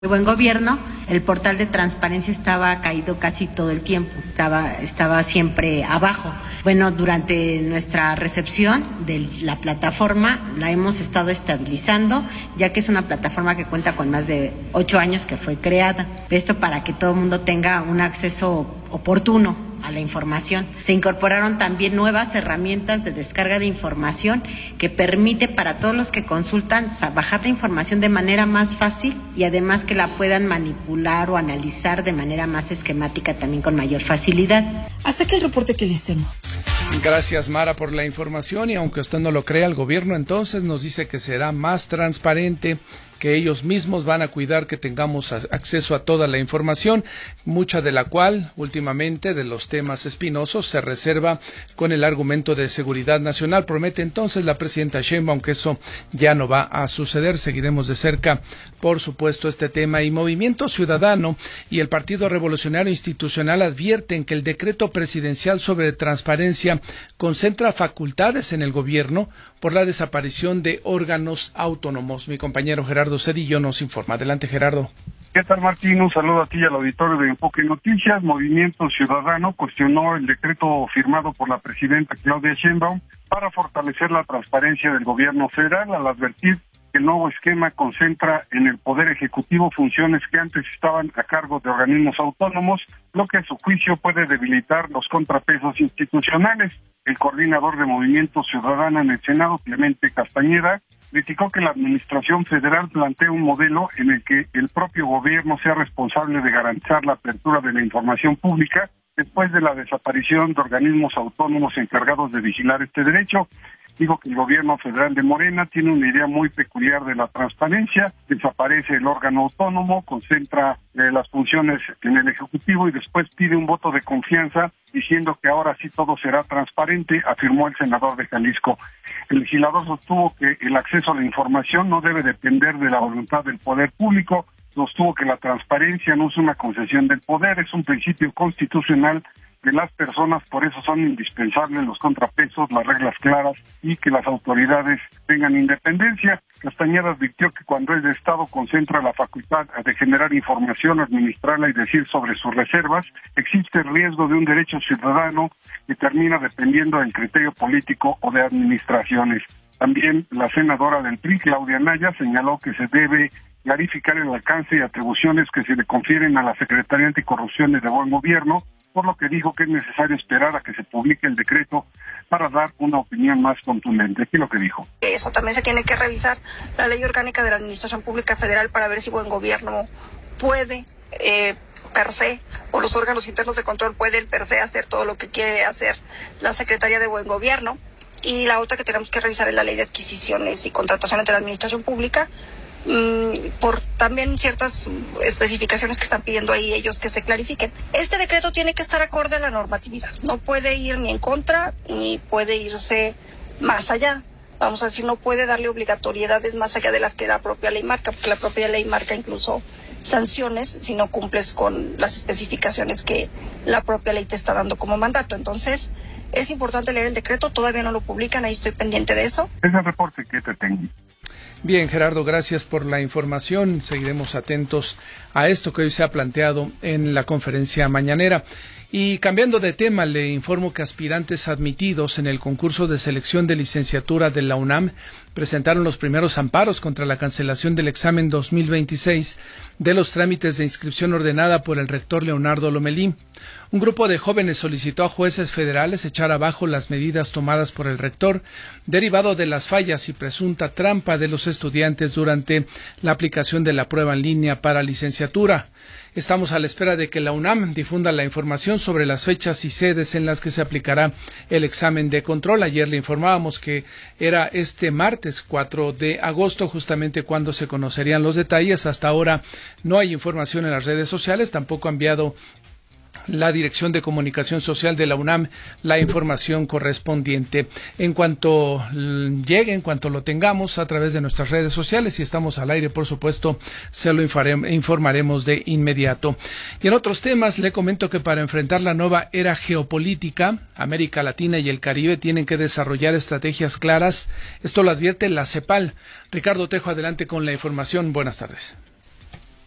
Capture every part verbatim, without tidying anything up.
Buen Gobierno, el portal de transparencia estaba caído casi todo el tiempo, estaba, estaba siempre abajo. Bueno, durante nuestra recepción de la plataforma la hemos estado estabilizando, ya que es una plataforma que cuenta con más de ocho años que fue creada. Esto para que todo el mundo tenga un acceso oportuno a la información. Se incorporaron también nuevas herramientas de descarga de información que permite para todos los que consultan bajar la información de manera más fácil y además que la puedan manipular o analizar de manera más esquemática también con mayor facilidad. Hasta aquí el reporte que les tengo. Gracias, Mara, por la información, y aunque usted no lo crea, el gobierno entonces nos dice que será más transparente, que ellos mismos van a cuidar que tengamos acceso a toda la información, mucha de la cual últimamente de los temas espinosos se reserva con el argumento de seguridad nacional. Promete entonces la presidenta Sheinbaum que eso ya no va a suceder. Seguiremos de cerca, por supuesto, este tema. Y Movimiento Ciudadano y el Partido Revolucionario Institucional advierten que el decreto presidencial sobre transparencia concentra facultades en el gobierno por la desaparición de órganos autónomos. Mi compañero Gerardo Cedillo nos informa. Adelante, Gerardo. ¿Qué tal, Martín? Un saludo a ti y al auditorio de Enfoque Noticias. Movimiento Ciudadano cuestionó el decreto firmado por la presidenta Claudia Sheinbaum para fortalecer la transparencia del gobierno federal, al advertir que el nuevo esquema concentra en el Poder Ejecutivo funciones que antes estaban a cargo de organismos autónomos, lo que a su juicio puede debilitar los contrapesos institucionales. El coordinador de Movimiento Ciudadano en el Senado, Clemente Castañeda, criticó que la Administración Federal plantea un modelo en el que el propio gobierno sea responsable de garantizar la apertura de la información pública después de la desaparición de organismos autónomos encargados de vigilar este derecho. Digo que el gobierno federal de Morena tiene una idea muy peculiar de la transparencia, desaparece el órgano autónomo, concentra eh, las funciones en el Ejecutivo y después pide un voto de confianza diciendo que ahora sí todo será transparente, afirmó el senador de Jalisco. El legislador sostuvo que el acceso a la información no debe depender de la voluntad del poder público, sostuvo que la transparencia no es una concesión del poder, es un principio constitucional de las personas, por eso son indispensables los contrapesos, las reglas claras y que las autoridades tengan independencia. Castañeda advirtió que cuando el Estado concentra la facultad de generar información, administrarla y decir sobre sus reservas, existe el riesgo de un derecho ciudadano que termina dependiendo del criterio político o de administraciones. También la senadora del P R I, Claudia Anaya, señaló que se debe clarificar el alcance y atribuciones que se le confieren a la Secretaría Anticorrupción y de Buen Gobierno, por lo que dijo que es necesario esperar a que se publique el decreto para dar una opinión más contundente. Aquí lo que dijo. Eso también se tiene que revisar la ley orgánica de la Administración Pública Federal para ver si Buen Gobierno puede, eh, per se, o los órganos internos de control pueden per se hacer todo lo que quiere hacer la Secretaría de Buen Gobierno. Y la otra que tenemos que revisar es la ley de adquisiciones y contrataciones de la Administración Pública, por también ciertas especificaciones que están pidiendo ahí ellos que se clarifiquen. Este decreto tiene que estar acorde a la normatividad, no puede ir ni en contra ni puede irse más allá. Vamos a decir, no puede darle obligatoriedades más allá de las que la propia ley marca, porque la propia ley marca incluso sanciones si no cumples con las especificaciones que la propia ley te está dando como mandato. Entonces, es importante leer el decreto, todavía no lo publican, ahí estoy pendiente de eso. Es el reporte que te tengo. Bien, Gerardo, gracias por la información. Seguiremos atentos a esto que hoy se ha planteado en la conferencia mañanera. Y cambiando de tema, le informo que aspirantes admitidos en el concurso de selección de licenciatura de la UNAM presentaron los primeros amparos contra la cancelación del examen dos mil veintiséis de los trámites de inscripción ordenada por el rector Leonardo Lomelí. Un grupo de jóvenes solicitó a jueces federales echar abajo las medidas tomadas por el rector, derivado de las fallas y presunta trampa de los estudiantes durante la aplicación de la prueba en línea para licenciatura. Estamos a la espera de que la UNAM difunda la información sobre las fechas y sedes en las que se aplicará el examen de control. Ayer le informábamos que era este martes cuatro de agosto, justamente cuando se conocerían los detalles. Hasta ahora no hay información en las redes sociales, tampoco ha enviado la Dirección de Comunicación Social de la UNAM la información correspondiente. En cuanto llegue, en cuanto lo tengamos a través de nuestras redes sociales, si estamos al aire, por supuesto, se lo informaremos de inmediato. Y en otros temas, le comento que para enfrentar la nueva era geopolítica, América Latina y el Caribe tienen que desarrollar estrategias claras. Esto lo advierte la CEPAL. Ricardo Tejo, adelante con la información. Buenas tardes.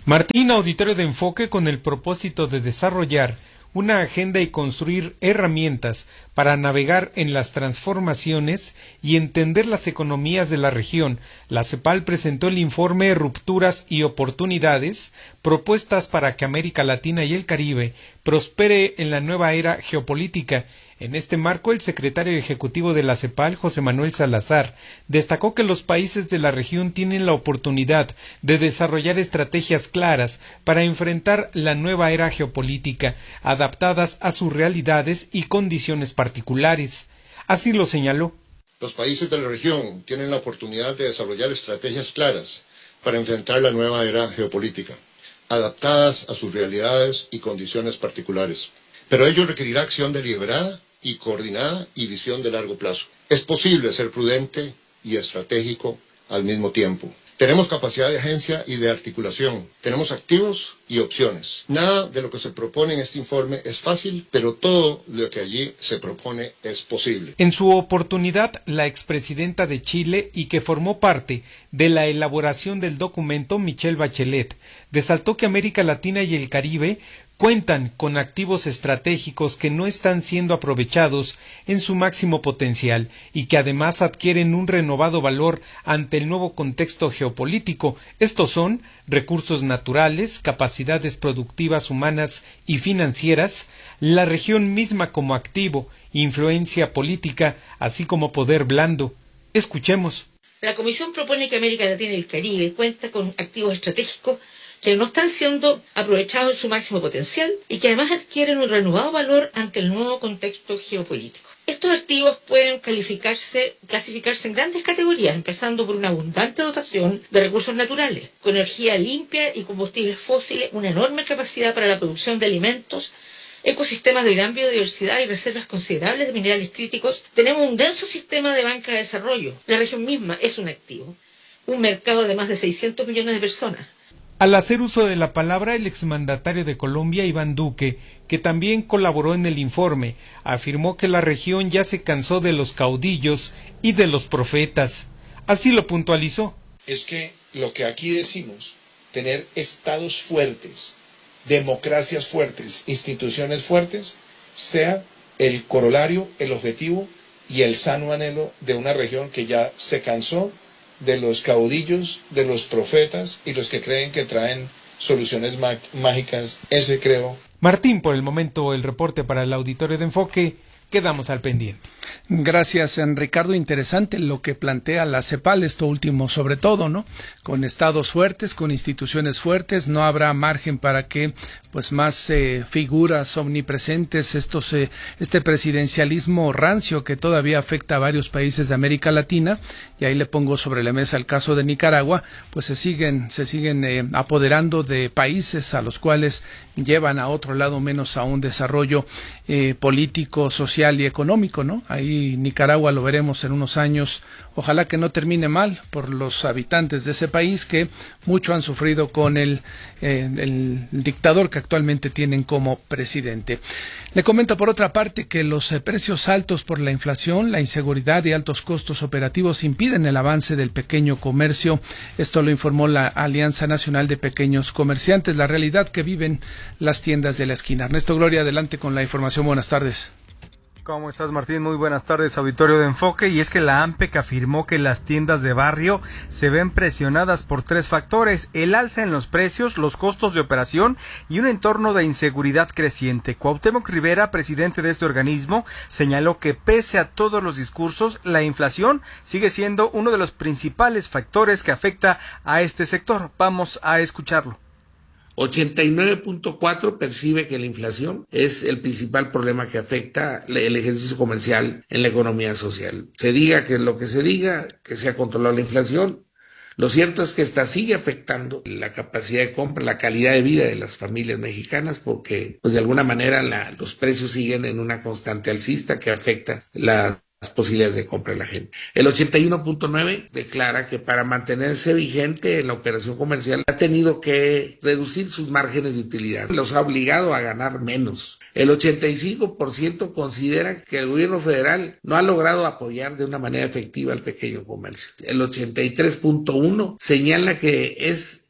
Martín, auditorio de Enfoque, con el propósito de desarrollar una agenda y construir herramientas para navegar en las transformaciones y entender las economías de la región, la CEPAL presentó el informe Rupturas y Oportunidades, propuestas para que América Latina y el Caribe prospere en la nueva era geopolítica. En este marco, el secretario ejecutivo de la CEPAL, José Manuel Salazar, destacó que los países de la región tienen la oportunidad de desarrollar estrategias claras para enfrentar la nueva era geopolítica, adaptadas a sus realidades y condiciones particulares. Así lo señaló. Los países de la región tienen la oportunidad de desarrollar estrategias claras para enfrentar la nueva era geopolítica, adaptadas a sus realidades y condiciones particulares. Pero ello requerirá acción deliberada y coordinada y visión de largo plazo. Es posible ser prudente y estratégico al mismo tiempo. Tenemos capacidad de agencia y de articulación. Tenemos activos y opciones. Nada de lo que se propone en este informe es fácil, pero todo lo que allí se propone es posible. En su oportunidad, la expresidenta de Chile y que formó parte de la elaboración del documento, Michelle Bachelet, resaltó que América Latina y el Caribe cuentan con activos estratégicos que no están siendo aprovechados en su máximo potencial y que además adquieren un renovado valor ante el nuevo contexto geopolítico. Estos son recursos naturales, capacidades productivas humanas y financieras, la región misma como activo, influencia política, así como poder blando. Escuchemos. La Comisión propone que América Latina y el Caribe cuenta con activos estratégicos que no están siendo aprovechados en su máximo potencial y que además adquieren un renovado valor ante el nuevo contexto geopolítico. Estos activos pueden calificarse, clasificarse en grandes categorías, empezando por una abundante dotación de recursos naturales, con energía limpia y combustibles fósiles, una enorme capacidad para la producción de alimentos, ecosistemas de gran biodiversidad y reservas considerables de minerales críticos. Tenemos un denso sistema de banca de desarrollo. La región misma es un activo, un mercado de más de seiscientos millones de personas. Al hacer uso de la palabra, el exmandatario de Colombia, Iván Duque, que también colaboró en el informe, afirmó que la región ya se cansó de los caudillos y de los profetas. Así lo puntualizó. Es que lo que aquí decimos, tener estados fuertes, democracias fuertes, instituciones fuertes, sea el corolario, el objetivo y el sano anhelo de una región que ya se cansó de los caudillos, de los profetas y los que creen que traen soluciones mágicas. Ese creo. Martín, por el momento el reporte para el auditorio de Enfoque. Quedamos al pendiente. Gracias, Ricardo. Interesante lo que plantea la CEPAL, esto último sobre todo, ¿no? Con estados fuertes, con instituciones fuertes, no habrá margen para que pues más eh, figuras omnipresentes, estos eh, este presidencialismo rancio que todavía afecta a varios países de América Latina, y ahí le pongo sobre la mesa el caso de Nicaragua, pues se siguen se siguen eh, apoderando de países a los cuales llevan a otro lado menos a un desarrollo eh, político, social y económico, ¿no? Ahí Nicaragua lo veremos en unos años, ojalá que no termine mal por los habitantes de ese país que mucho han sufrido con el, eh, el dictador que actualmente tienen como presidente. Le comento por otra parte que los eh, precios altos por la inflación, la inseguridad y altos costos operativos impiden el avance del pequeño comercio. Esto lo informó la Alianza Nacional de Pequeños Comerciantes, la realidad que viven las tiendas de la esquina. Ernesto Gloria, adelante con la información. Buenas tardes. ¿Cómo estás, Martín? Muy buenas tardes, auditorio de Enfoque. Y es que la AMPEC afirmó que las tiendas de barrio se ven presionadas por tres factores: el alza en los precios, los costos de operación y un entorno de inseguridad creciente. Cuauhtémoc Rivera, presidente de este organismo, señaló que pese a todos los discursos, la inflación sigue siendo uno de los principales factores que afecta a este sector. Vamos a escucharlo. ochenta y nueve punto cuatro percibe que la inflación es el principal problema que afecta el ejercicio comercial en la economía social. Se diga que lo que se diga, que se ha controlado la inflación, lo cierto es que esta sigue afectando la capacidad de compra, la calidad de vida de las familias mexicanas, porque pues de alguna manera la, los precios siguen en una constante alcista que afecta la las posibilidades de compra de la gente. El ochenta y uno punto nueve declara que para mantenerse vigente en la operación comercial ha tenido que reducir sus márgenes de utilidad. Los ha obligado a ganar menos. El ochenta y cinco por ciento considera que el gobierno federal no ha logrado apoyar de una manera efectiva al pequeño comercio. El ochenta y tres punto uno señala que es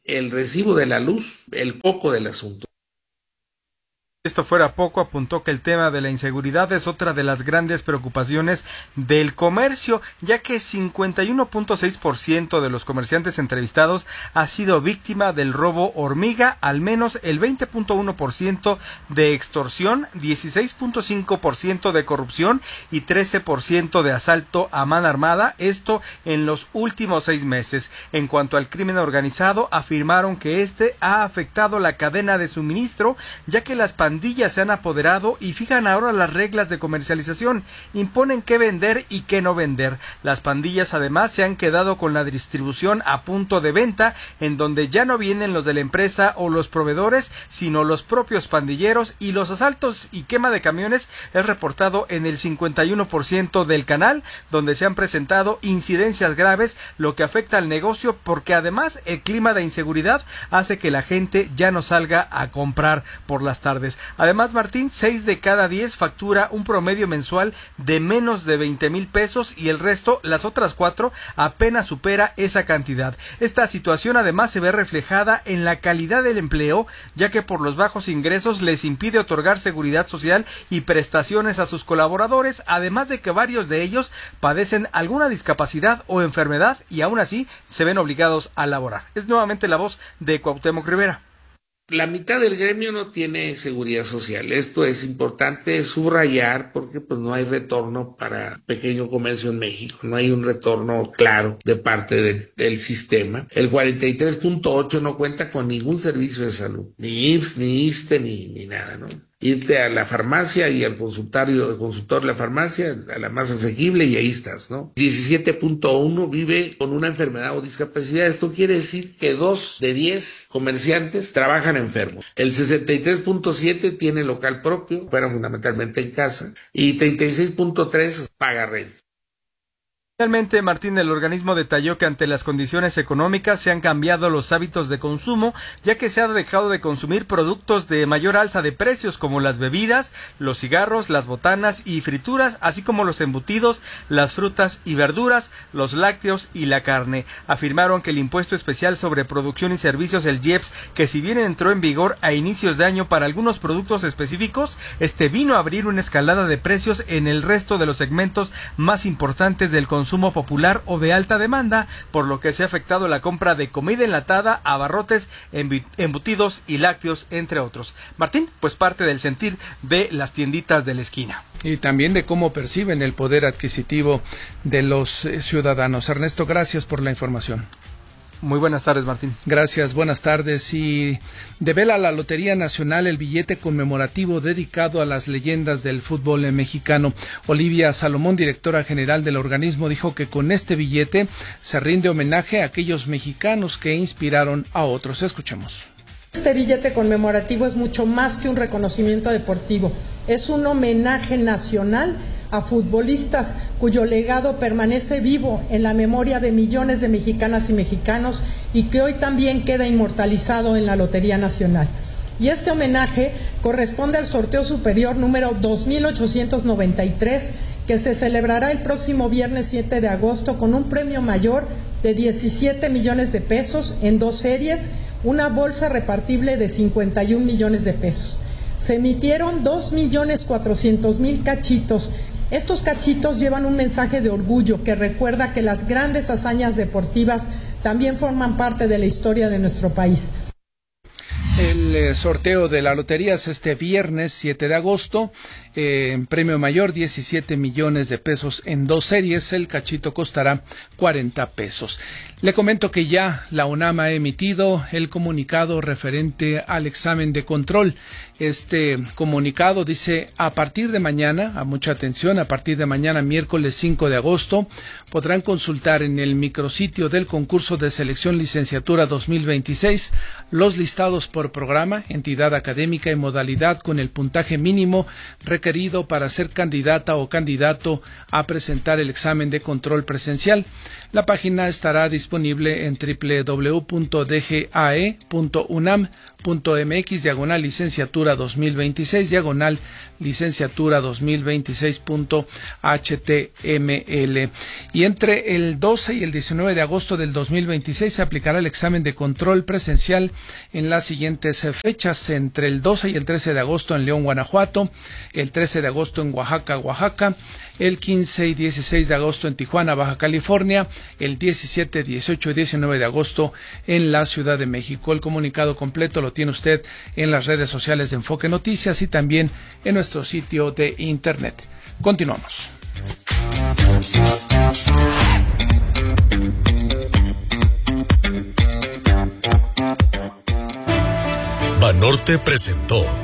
el recibo de la luz el foco del asunto. Esto fuera poco, apuntó que el tema de la inseguridad es otra de las grandes preocupaciones del comercio, ya que cincuenta y uno punto seis por ciento de los comerciantes entrevistados ha sido víctima del robo hormiga, al menos el veinte punto uno por ciento de extorsión, dieciséis punto cinco por ciento de corrupción y trece por ciento de asalto a mano armada, esto en los últimos seis meses. En cuanto al crimen organizado, afirmaron que este ha afectado la cadena de suministro, ya que las pandillas se han apoderado y fijan ahora las reglas de comercialización, imponen qué vender y qué no vender. Las pandillas además se han quedado con la distribución a punto de venta, en donde ya no vienen los de la empresa o los proveedores, sino los propios pandilleros, y los asaltos y quema de camiones es reportado en el cincuenta y uno por ciento del canal, donde se han presentado incidencias graves, lo que afecta al negocio, porque además el clima de inseguridad hace que la gente ya no salga a comprar por las tardes. Además, Martín, seis de cada diez factura un promedio mensual de menos de veinte mil pesos y el resto, las otras cuatro, apenas supera esa cantidad. Esta situación además se ve reflejada en la calidad del empleo, ya que por los bajos ingresos les impide otorgar seguridad social y prestaciones a sus colaboradores, además de que varios de ellos padecen alguna discapacidad o enfermedad y aún así se ven obligados a laborar. Es nuevamente la voz de Cuauhtémoc Rivera. La mitad del gremio no tiene seguridad social. Esto es importante subrayar porque pues no hay retorno para pequeño comercio en México. No hay un retorno claro de parte de, del sistema. El cuarenta y tres punto ocho no cuenta con ningún servicio de salud. Ni I M S S, ni I S S S T E, ni, ni nada, ¿no? Irte a la farmacia y al consultorio, el consultor de la farmacia, a la más asequible, y ahí estás, ¿no? diecisiete punto uno vive con una enfermedad o discapacidad. Esto quiere decir que dos de diez comerciantes trabajan enfermos. El sesenta y tres punto siete tiene local propio, pero fundamentalmente en casa, y treinta y seis punto tres paga renta. Finalmente, Martín, el organismo detalló que ante las condiciones económicas se han cambiado los hábitos de consumo, ya que se ha dejado de consumir productos de mayor alza de precios como las bebidas, los cigarros, las botanas y frituras, así como los embutidos, las frutas y verduras, los lácteos y la carne. Afirmaron que el impuesto especial sobre producción y servicios, el I E P S, que si bien entró en vigor a inicios de año para algunos productos específicos, este vino a abrir una escalada de precios en el resto de los segmentos más importantes del consumo consumo popular o de alta demanda, por lo que se ha afectado la compra de comida enlatada, abarrotes, embutidos y lácteos, entre otros. Martín, pues parte del sentir de las tienditas de la esquina. Y también de cómo perciben el poder adquisitivo de los ciudadanos. Ernesto, gracias por la información. Muy buenas tardes, Martín. Gracias, buenas tardes. Y devela la Lotería Nacional el billete conmemorativo dedicado a las leyendas del fútbol mexicano. Olivia Salomón, directora general del organismo, dijo que con este billete se rinde homenaje a aquellos mexicanos que inspiraron a otros. Escuchemos. Este billete conmemorativo es mucho más que un reconocimiento deportivo, es un homenaje nacional a futbolistas cuyo legado permanece vivo en la memoria de millones de mexicanas y mexicanos y que hoy también queda inmortalizado en la Lotería Nacional. Y este homenaje corresponde al sorteo superior número dos mil ochocientos noventa y tres, que se celebrará el próximo viernes siete de agosto con un premio mayor de diecisiete millones de pesos en dos series, una bolsa repartible de cincuenta y un millones de pesos. Se emitieron dos millones cuatrocientos mil cachitos. Estos cachitos llevan un mensaje de orgullo que recuerda que las grandes hazañas deportivas también forman parte de la historia de nuestro país. El sorteo de la lotería es este viernes siete de agosto. En eh, premio mayor diecisiete millones de pesos en dos series. El cachito costará cuarenta pesos. Le comento que ya la UNAM ha emitido el comunicado referente al examen de control. Este comunicado dice: a partir de mañana, a mucha atención, a partir de mañana miércoles cinco de agosto, podrán consultar en el micrositio del concurso de selección licenciatura dos mil veintiséis los listados por programa programa, entidad académica y modalidad con el puntaje mínimo requerido para ser candidata o candidato a presentar el examen de control presencial. La página estará disponible en doble u doble u doble u punto d g a e punto u n a m punto m x diagonal licenciatura dos mil veintiséis diagonal licenciatura dos mil veintiséis punto h t m l. Y entre el doce y el diecinueve de agosto del dos mil veintiséis se aplicará el examen de control presencial en las siguientes fechas: entre el doce y el trece de agosto en León, Guanajuato, el trece de agosto en Oaxaca, Oaxaca, el quince y dieciséis de agosto en Tijuana, Baja California, el diecisiete, dieciocho y diecinueve de agosto en la Ciudad de México. El comunicado completo lo tiene usted en las redes sociales de Enfoque Noticias y también en nuestro sitio de internet. Continuamos. Banorte presentó